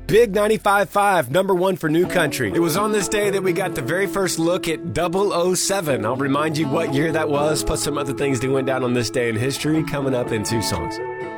Big 95.5, number one for New Country. It was on this day that we got the very first look at 007. I'll remind you what year that was, plus some other things that went down on this day in history coming up in 2 songs.